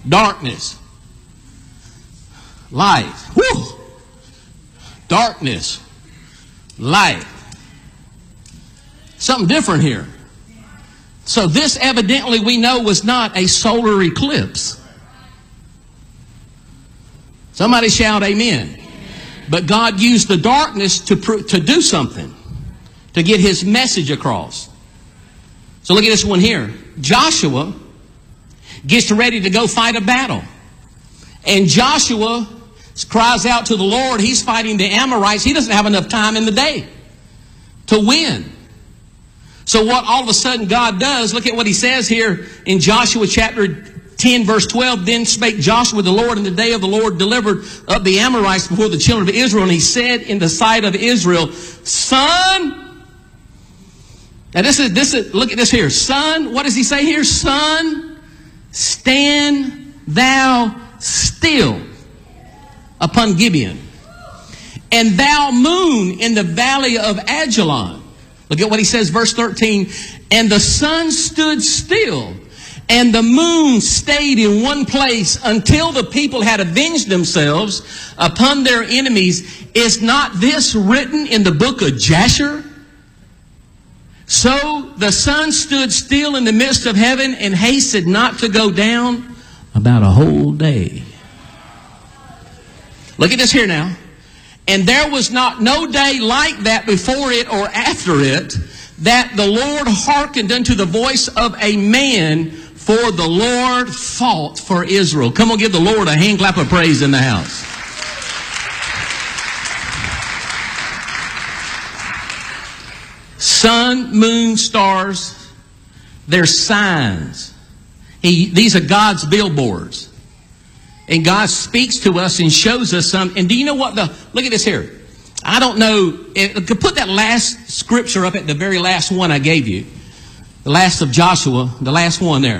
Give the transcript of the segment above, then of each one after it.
Darkness. Light. Woo! Darkness. Light. Something different here. So this evidently we know was not a solar eclipse. Somebody shout amen. But God used the darkness to do something, to get his message across. So look at this one here. Joshua gets ready to go fight a battle. And Joshua cries out to the Lord. He's fighting the Amorites. He doesn't have enough time in the day to win. So what all of a sudden God does, look at what he says here in Joshua chapter 10 verse 12. Then spake Joshua the Lord in the day of the Lord delivered up the Amorites before the children of Israel. And he said in the sight of Israel, Son. Now this is, look at this here. Son, what does he say here? Son, stand thou still upon Gibeon. And thou moon in the valley of Ajalon. Look at what he says, verse 13. And the sun stood still, and the moon stayed in one place until the people had avenged themselves upon their enemies. Is not this written in the book of Jasher? So the sun stood still in the midst of heaven and hasted not to go down about a whole day. Look at this here now. And there was not no day like that before it or after it, that the Lord hearkened unto the voice of a man, for the Lord fought for Israel. Come on, give the Lord a hand clap of praise in the house. Sun, moon, stars, they're signs. These are God's billboards. And God speaks to us and shows us some. And do you know what look at this here. I don't know. Put that last scripture up at the very last one I gave you. The last of Joshua, the last one there.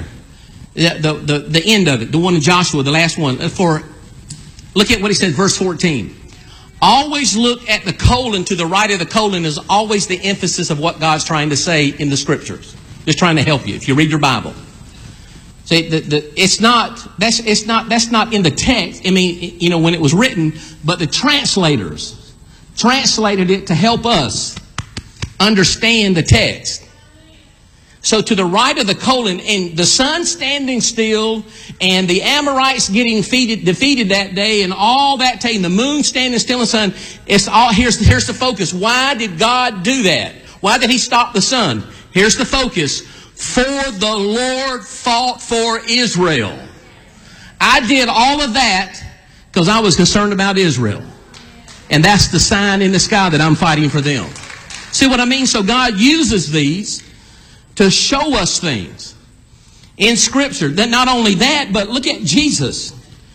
The end of it, the one in Joshua, the last one. Look at what he says, verse 14. Always look at the colon. To the right of the colon is always the emphasis of what God's trying to say in the scriptures. Just trying to help you if you read your Bible. See, that's not in the text. I mean, you know, when it was written, but the translators translated it to help us understand the text. So to the right of the colon, and the sun standing still, and the Amorites getting defeated that day, and all that taking, the moon standing still in the sun. It's all here's the focus. Why did God do that? Why did he stop the sun? Here's the focus. For the Lord fought for Israel. I did all of that because I was concerned about Israel. And that's the sign in the sky that I'm fighting for them. See what I mean? So God uses these to show us things in Scripture. That not only that, but look at Jesus.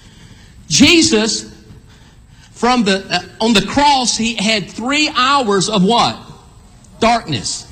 Jesus, on the cross, he had 3 hours of what? Darkness.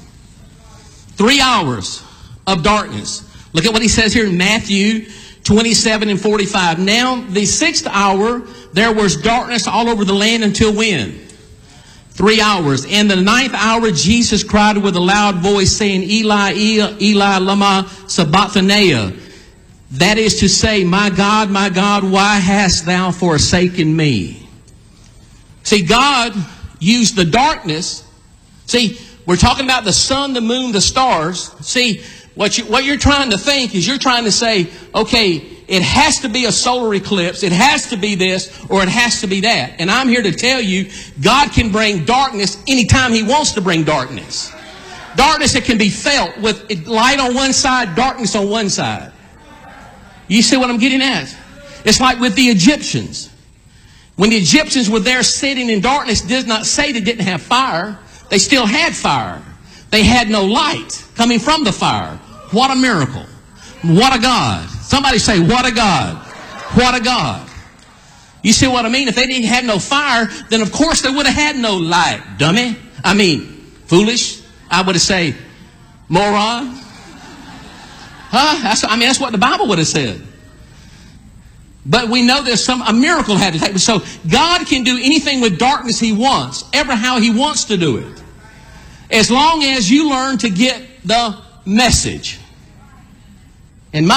3 hours of darkness. Look at what he says here in Matthew 27 and 45. Now, the 6th hour, there was darkness all over the land until when? 3 hours. And the 9th hour, Jesus cried with a loud voice, saying, Eli, Eli, lama sabachthani. That is to say, my God, why hast thou forsaken me? See, God used the darkness. See, we're talking about the sun, the moon, the stars. See, what you're trying to think is you're trying to say, okay, it has to be a solar eclipse, it has to be this, or it has to be that. And I'm here to tell you, God can bring darkness anytime he wants to bring darkness. Darkness that can be felt with light on one side, darkness on one side. You see what I'm getting at? It's like with the Egyptians. When the Egyptians were there sitting in darkness, it does not say they didn't have fire. They still had fire. They had no light coming from the fire. What a miracle. What a God. Somebody say, what a God. What a God. You see what I mean? If they didn't have no fire, then of course they would have had no light. Dummy. I mean, foolish. I would have said, moron. Huh? That's what the Bible would have said. But we know there's a miracle had to take place. So God can do anything with darkness he wants, ever how he wants to do it. As long as you learn to get the message.